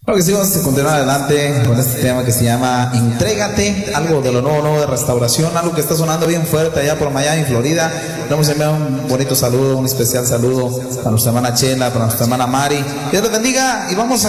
Bueno, que sí, vamos a continuar adelante con este tema que se llama Entrégate, algo de lo nuevo de Restauración, algo que está sonando bien fuerte allá por Miami, Florida. Vamos a enviar un bonito saludo, un especial saludo para nuestra hermana Chela, para nuestra hermana Mari. Dios les bendiga y vamos a